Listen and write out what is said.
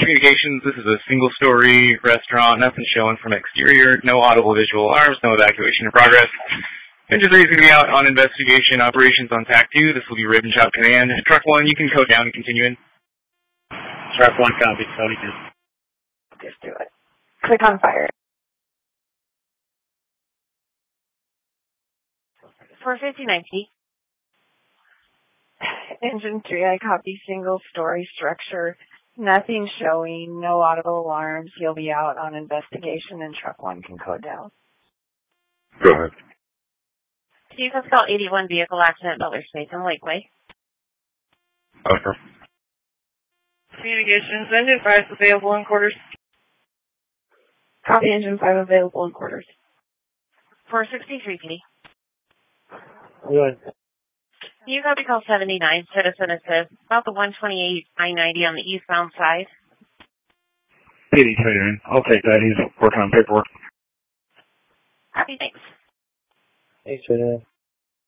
Communications, this is a single-story restaurant, nothing showing from exterior, no audible visual alarms, no evacuation in progress. Engine 3 is going to be out on investigation operations on TAC 2. This will be Rib and Chop Command. Truck 1, you can code down and continue in. Truck 1 copy, coding in. Just do it. Click on fire. 459P. Engine 3, I copy single-story structure. Nothing showing, no audible alarms. You'll be out on investigation, and Truck 1 can code down. Go ahead. Chief has called 81 vehicle accident, Butler Space and Lakeway. Okay. Communications, Engine 5 available in quarters. Copy Engine 5 available in quarters. 463P. Good. You copy call 79, Citizen Assist, about the 128 I-90 on the eastbound side. PD catering. I'll take that. He's working on paperwork. Copy, thanks. Thanks for that.